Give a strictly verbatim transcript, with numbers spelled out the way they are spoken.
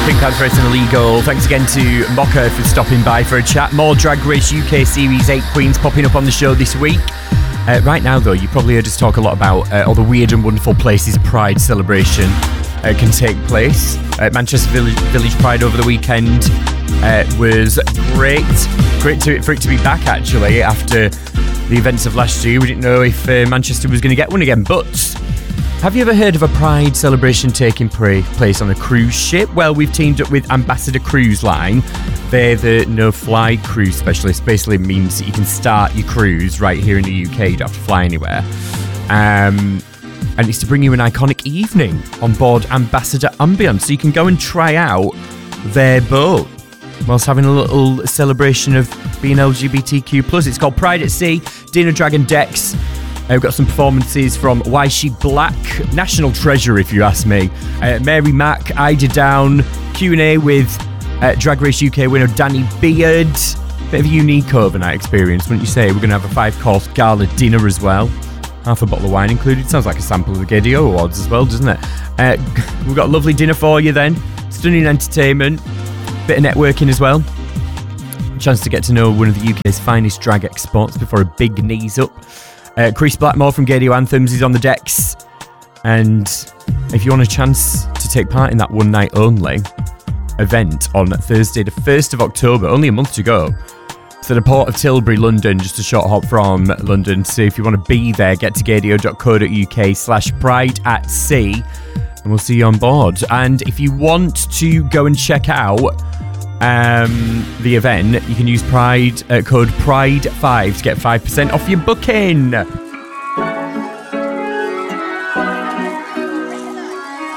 Pink Panther and Illegal. Thanks again to Mocha for stopping by for a chat. More Drag Race U K Series eight queens popping up on the show this week. Uh, right now, though, you probably heard us talk a lot about uh, all the weird and wonderful places a Pride celebration uh, can take place. Uh, Manchester Village, Village Pride over the weekend uh, was great. Great to, for it to be back, actually, after the events of last year. We didn't know if uh, Manchester was going to get one again, but have you ever heard of a Pride celebration taking place on a cruise ship? Well, we've teamed up with Ambassador Cruise Line. They're the no-fly cruise specialist. Basically means that you can start your cruise right here in the U K. You don't have to fly anywhere. Um, and it's to bring you an iconic evening on board Ambassador Ambience. So you can go and try out their boat whilst having a little celebration of being L G B T Q plus. It's called Pride at Sea, Dinner Dragon Decks. Uh, we've got some performances from Why She Black, National Treasure if you ask me, uh, Mary Mack, Ida Down, Q and A with uh, Drag Race U K winner Danny Beard. Bit of a unique overnight experience, wouldn't you say? We're going to have a five-course gala dinner as well. Half a bottle of wine included. Sounds like a sample of the Gaydio Awards as well, doesn't it? Uh, we've got a lovely dinner for you then. Stunning entertainment. Bit of networking as well. Chance to get to know one of the U K's finest drag exports before a big knees up. Uh, Chris Blackmore from Gaydio Anthems is on the decks. And if you want a chance to take part in that one night only event on Thursday the first of October, only a month to go, it's at the Port of Tilbury, London, just a short hop from London. So if you want to be there, get to gaydio.co.uk slash pride at sea and we'll see you on board. And if you want to go and check out Um, the event, you can use Pride uh, code Pride five to get five percent off your booking.